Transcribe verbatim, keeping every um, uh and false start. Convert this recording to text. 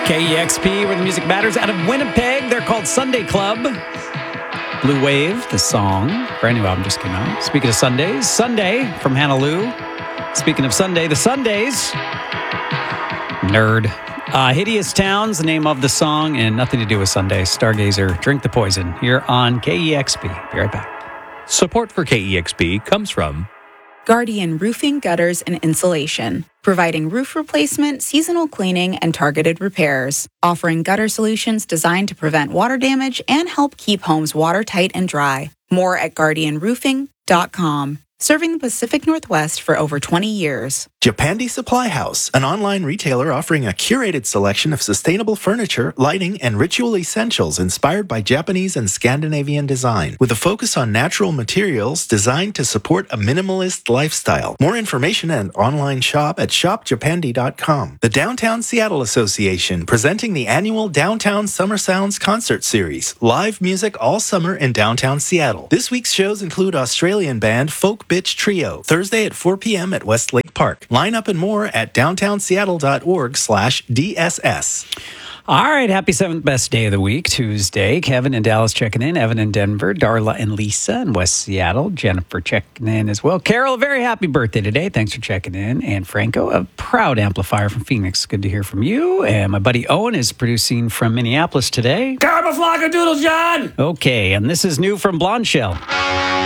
K E X P, where the music matters, out of Winnipeg. They're called Sunday Club. Blue Wave, the song. Brand new album just came out. Speaking of Sundays, Sunday from Hannah Lou. Speaking of Sunday, the Sundays. Nerd. Uh, Hideous Towns, the name of the song, and nothing to do with Sunday. Stargazer, Drink the Poison, here on K E X P. Be right back. Support for K E X P comes from Guardian Roofing, Gutters, and Insulation, providing roof replacement, seasonal cleaning, and targeted repairs, offering gutter solutions designed to prevent water damage and help keep homes watertight and dry. More at guardian roofing dot com. Serving the Pacific Northwest for over twenty years. Japandi Supply House, an online retailer offering a curated selection of sustainable furniture, lighting, and ritual essentials inspired by Japanese and Scandinavian design, with a focus on natural materials designed to support a minimalist lifestyle. More information and online shop at shop japandi dot com. The Downtown Seattle Association, presenting the annual Downtown Summer Sounds concert series. Live music all summer in downtown Seattle. This week's shows include Australian band Folk Bitch Trio, Thursday at four p.m. at Westlake Park. Line up and more at downtown seattle dot org slash D S S. All right, happy seventh best day of the week, Tuesday. Kevin in Dallas checking in, Evan in Denver, Darla and Lisa in West Seattle, Jennifer checking in as well. Carol, a very happy birthday today. Thanks for checking in. And Franco, a proud amplifier from Phoenix. Good to hear from you. And my buddy Owen is producing from Minneapolis today. Carabaflaga Doodle John! Okay, and this is new from Blonde Shell.